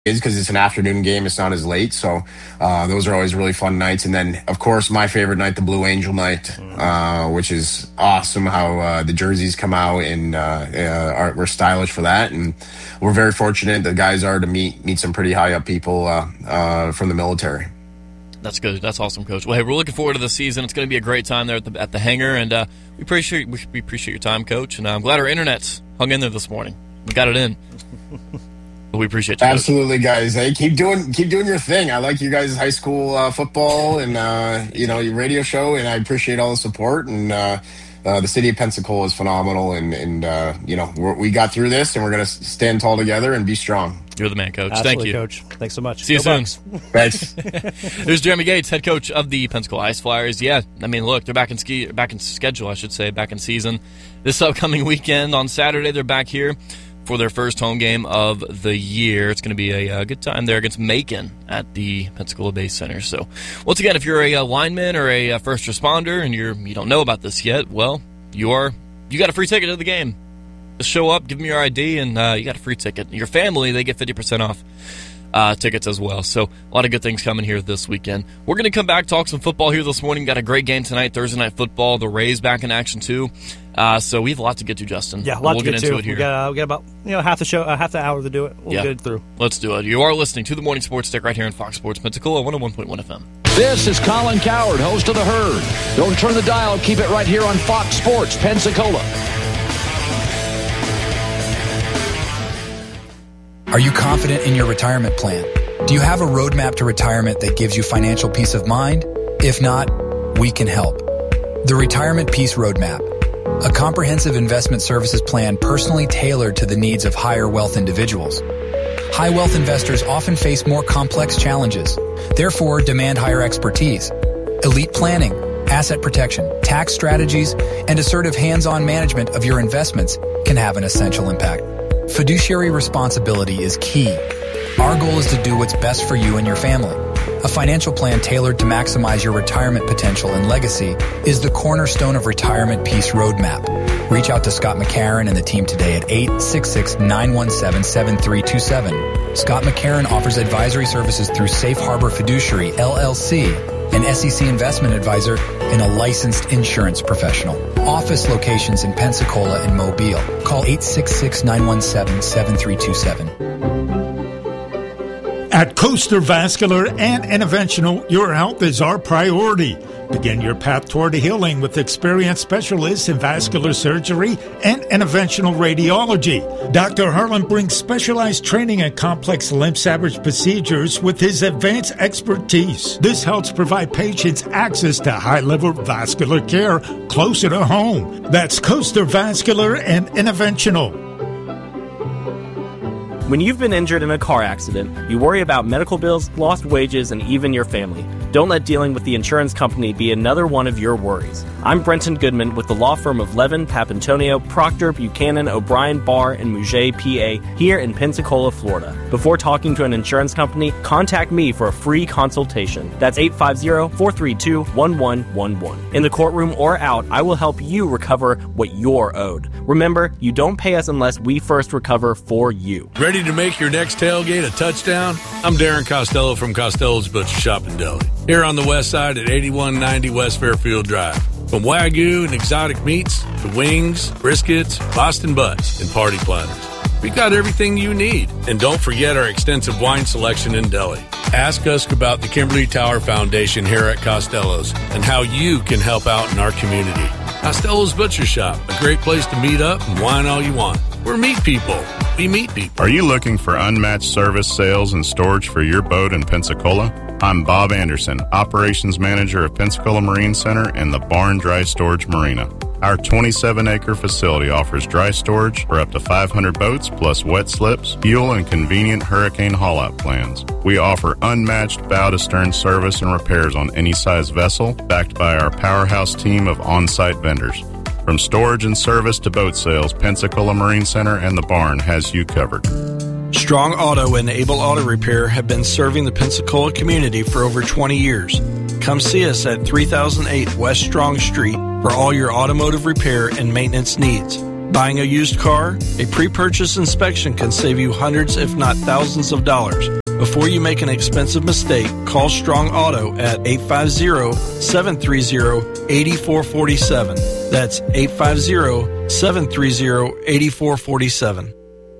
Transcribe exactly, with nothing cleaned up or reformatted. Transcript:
is because it's an afternoon game. It's not as late. So uh, those are always really fun nights. And then, of course, my favorite night, the Blue Angel night, uh, which is awesome how uh, the jerseys come out and uh, uh, are, we're stylish for that. And we're very fortunate the guys are to meet meet some pretty high up people uh, uh, from the military. That's good. That's awesome, Coach. Well, hey, we're looking forward to the season. It's going to be a great time there at the at the hangar, and uh, we appreciate we appreciate your time, Coach. And uh, I'm glad our internet's hung in there this morning. We got it in. But we appreciate you. Absolutely, guys. Hey, keep doing keep doing your thing. I like you guys' high school uh, football and uh, you know your radio show, and I appreciate all the support. And uh, uh, the city of Pensacola is phenomenal, and and uh, you know we're, we got through this, and we're going to stand tall together and be strong. You're the man, Coach. Absolutely, Thank you, Coach. Thanks so much. See you Go soon. Thanks. There's Jeremy Gates, head coach of the Pensacola Ice Flyers. Yeah, I mean, look, they're back in ski, back in schedule, I should say, back in season. This upcoming weekend on Saturday, they're back here for their first home game of the year. It's going to be a, a good time there against Macon at the Pensacola Bay Center. So, once again, if you're a, a lineman or a, a first responder and you're you don't know about this yet, well, you are you got a free ticket to the game. Just show up, give them your I D, and uh, you got a free ticket. Your family, they get fifty percent off uh, tickets as well. So, a lot of good things coming here this weekend. We're going to come back, talk some football here this morning. Got a great game tonight, Thursday Night Football. The Rays back in action, too. Uh, so we have a lot to get to, Justin. Yeah, a lot we'll to get, get into to. it here. We got, uh, we got about you know half the show, uh, half the hour to do it. We'll yeah. get it through. Let's do it. You are listening to the Morning Sports Stick right here on Fox Sports Pensacola, one oh one point one F M. This is Colin Cowherd, host of The Herd. Don't turn the dial. Keep it right here on Fox Sports Pensacola. Are you confident in your retirement plan? Do you have a roadmap to retirement that gives you financial peace of mind? If not, we can help. The Retirement Peace Roadmap, a comprehensive investment services plan personally tailored to the needs of higher wealth individuals. High wealth investors often face more complex challenges, therefore demand higher expertise. Elite planning, asset protection, tax strategies, and assertive hands-on management of your investments can have an essential impact. Fiduciary responsibility is key. Our goal is to do what's best for you and your family. A financial plan tailored to maximize your retirement potential and legacy is the cornerstone of Retirement Peace Roadmap. Reach out to Scott McCarron and the team today at eight six six, nine one seven, seven three two seven. Scott McCarron offers advisory services through Safe Harbor Fiduciary, L L C, an S E C investment advisor, and a licensed insurance professional. Office locations in Pensacola and Mobile. Call eight six six, nine one seven, seven three two seven. At Coaster Vascular and Interventional, your health is our priority. Begin your path toward healing with experienced specialists in vascular surgery and interventional radiology. Doctor Harlan brings specialized training in complex limb salvage procedures with his advanced expertise. This helps provide patients access to high-level vascular care closer to home. That's Coaster Vascular and Interventional. When you've been injured in a car accident, you worry about medical bills, lost wages, and even your family. Don't let dealing with the insurance company be another one of your worries. I'm Brenton Goodman with the law firm of Levin, Papantonio, Proctor, Buchanan, O'Brien, Barr, and Mouget, P A, here in Pensacola, Florida. Before talking to an insurance company, contact me for a free consultation. That's eight five zero, four three two, one one one one. In the courtroom or out, I will help you recover what you're owed. Remember, you don't pay us unless we first recover for you. Ready to make your next tailgate a touchdown? I'm Darren Costello from Costello's Butcher Shop in Deli, here on the west side at eighty-one ninety West Fairfield Drive. From Wagyu and exotic meats to wings, briskets, Boston butts, and party platters, we've got everything you need. And don't forget our extensive wine selection in deli. Ask us about the Kimberly Tower Foundation here at Costello's and how you can help out in our community. Costello's Butcher Shop, a great place to meet up and wine all you want. We're meat people. We meet people. Are you looking for unmatched service, sales, and storage for your boat in Pensacola? I'm Bob Anderson, Operations Manager of Pensacola Marine Center and the Barn Dry Storage Marina. Our twenty-seven acre facility offers dry storage for up to five hundred boats, plus wet slips, fuel, and convenient hurricane haul-out plans. We offer unmatched bow-to-stern service and repairs on any size vessel, backed by our powerhouse team of on-site vendors. From storage and service to boat sales, Pensacola Marine Center and the Barn has you covered. Strong Auto and Able Auto Repair have been serving the Pensacola community for over twenty years. Come see us at three thousand eight West Strong Street for all your automotive repair and maintenance needs. Buying a used car? A pre-purchase inspection can save you hundreds if not thousands of dollars. Before you make an expensive mistake, call Strong Auto at eight five zero, seven three zero, eight four four seven. That's eight five zero, seven three zero, eight four four seven.